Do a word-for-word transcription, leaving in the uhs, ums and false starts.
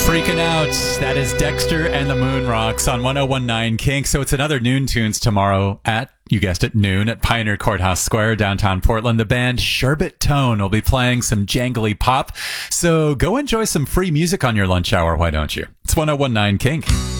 Freaking out. That is Dexter and the Moon Rocks on ten nineteen Kink. So it's another Noon Tunes tomorrow at, you guessed it, noon at Pioneer Courthouse Square, downtown Portland. The band Sherbet Tone will be playing some jangly pop. So go enjoy some free music on your lunch hour, why don't you? It's ten nineteen Kink.